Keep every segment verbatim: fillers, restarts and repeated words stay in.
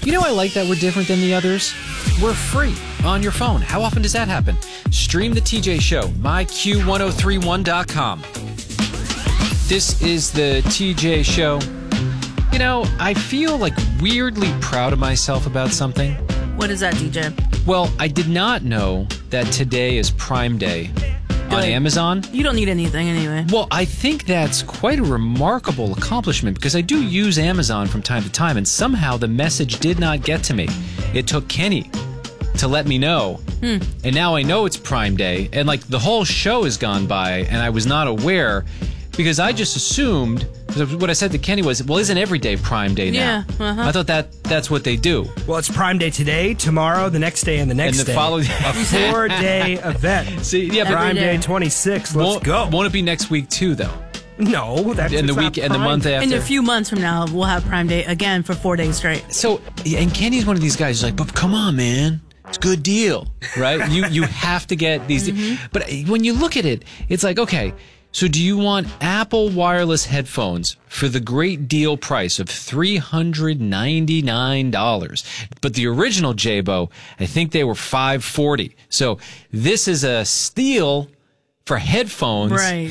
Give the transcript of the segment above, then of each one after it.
You know, I like that we're different than the others. We're free on your phone. How often does that happen? Stream the T J Show, my Q ten thirty-one dot com. This is the T J Show. You know, I feel like weirdly proud of myself about something. What is that, D J? Well, I did not know that today is Prime Day on Good. Amazon. You don't need anything anyway. Well, I think that's quite a remarkable accomplishment because I do use Amazon from time to time, and somehow the message did not get to me. It took Kenny to let me know, hmm. and now I know it's Prime Day, and like the whole show has gone by, and I was not aware because I just assumed. What I said to Kenny was, well, isn't every day Prime Day now? Yeah, uh-huh. I thought that that's what they do. Well, it's Prime Day today, tomorrow, the next day, and the next and the day. Following a four-day event. See, yeah, but Prime Day twenty-six. Let's won't, go. Won't it be next week too, though? No, that's in the week and the month after. In a few months from now, we'll have Prime Day again for four days straight. So, and Kenny's one of these guys who's like, but come on, man. It's a good deal, right? you you have to get these. Mm-hmm. But when you look at it, it's like, okay, so do you want Apple wireless headphones for the great deal price of three hundred ninety-nine dollars? But the original Jabo, I think they were five hundred forty dollars. So this is a steal for headphones. Right.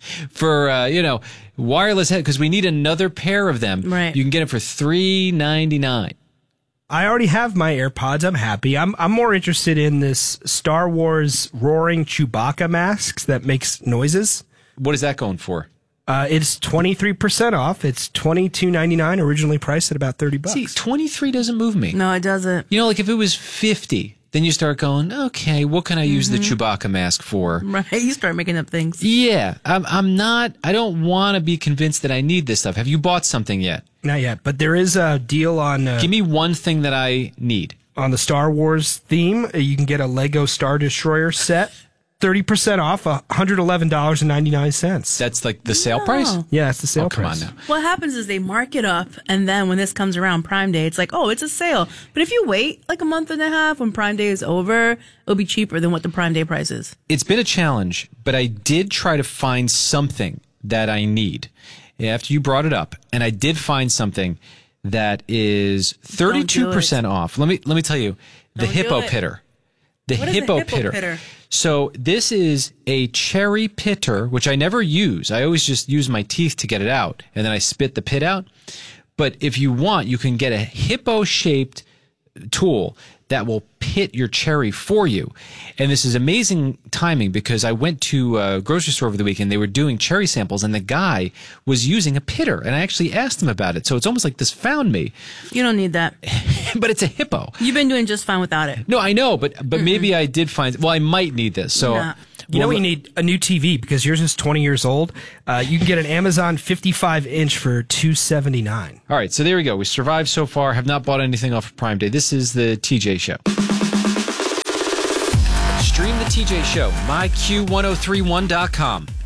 for, uh, you know, wireless head, because we need another pair of them. Right. You can get them for three hundred ninety-nine dollars. I already have my AirPods. I'm happy. I'm I'm more interested in this Star Wars roaring Chewbacca masks that makes noises. What is that going for? Uh, it's twenty-three percent off. It's twenty-two ninety-nine, originally priced at about thirty bucks. See, twenty-three doesn't move me. No, it doesn't. You know, like if it was fifty, then you start going, okay, what can I mm-hmm. use the Chewbacca mask for? Right, you start making up things. Yeah, I'm, I'm not, I don't want to be convinced that I need this stuff. Have you bought something yet? Not yet, but there is a deal on... Uh, Give me one thing that I need. On the Star Wars theme, you can get a Lego Star Destroyer set. thirty percent off, one hundred eleven dollars and ninety-nine cents. That's like the sale No. price? Yeah, that's the sale oh, come price. on now. What happens is they mark it up, and then when this comes around Prime Day, it's like, oh, it's a sale. But if you wait like a month and a half, when Prime Day is over, it'll be cheaper than what the Prime Day price is. It's been a challenge, but I did try to find something that I need after you brought it up, and I did find something that is thirty-two percent off. Let me let me tell you, the Don't Hippo do it. Pitter. The What is Hippo, a Hippo Pitter. Pitter? So this is a cherry pitter, which I never use. I always just use my teeth to get it out, and then I spit the pit out. But if you want, you can get a hippo-shaped tool that will pit your cherry for you. And this is amazing timing because I went to a grocery store over the weekend. They were doing cherry samples, and the guy was using a pitter. And I actually asked him about it. So it's almost like this found me. You don't need that. But it's a hippo. You've been doing just fine without it. No, I know, but but Mm-mm. maybe I did find. Well, I might need this. So Nah. You know, well, you need a new T V because yours is twenty years old. Uh, you can get an Amazon fifty-five inch for two seventy-nine. All right, so there we go. We survived so far. Have not bought anything off of Prime Day. This is the T J Show. Stream the T J Show, my Q ten thirty-one dot com.